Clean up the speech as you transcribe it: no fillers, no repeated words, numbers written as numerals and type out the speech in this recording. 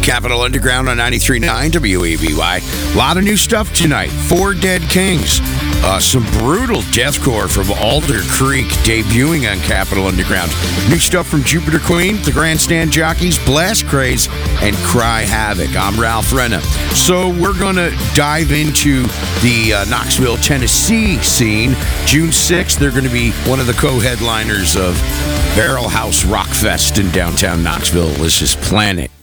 Capital Underground on 93.9 WABY. A lot of new stuff tonight. 4 Dead Kings. Some brutal deathcore from Alder Creek debuting on Capital Underground. New stuff from Jupiter Queen, the Grandstand Jockeys, Blast Craze, and Cry Havoc. I'm Ralph Renna. So we're going to dive into the Knoxville, Tennessee scene. June 6th, they're going to be one of the co-headliners of Barrel House Rock Fest in downtown Knoxville. This is Planet.